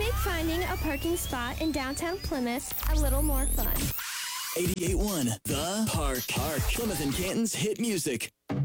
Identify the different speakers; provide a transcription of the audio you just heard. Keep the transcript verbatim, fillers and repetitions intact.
Speaker 1: Make finding a parking spot in downtown Plymouth a little more fun.
Speaker 2: eighty-eight point one The Park. Park. Plymouth and Canton's hit music.